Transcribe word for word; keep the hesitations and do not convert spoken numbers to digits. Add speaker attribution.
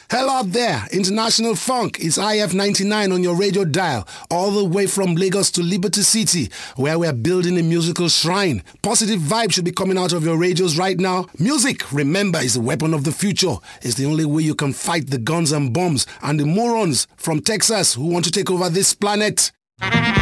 Speaker 1: Hello out there, International Funk. It's I F ninety-nine on your radio dial, all the way from Lagos to Liberty City, where we're building a musical shrine. Positive vibes should be coming out of your radios right now. Music, remember, is a weapon of the future. It's the only way you can fight the guns and bombs and the morons from Texas who want to take over this planet.